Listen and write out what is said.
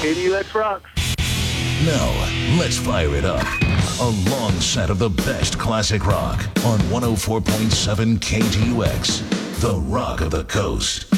KDUX rocks. Now, let's fire it up. A long set of the best classic rock on 104.7 KDUX, the rock of the coast.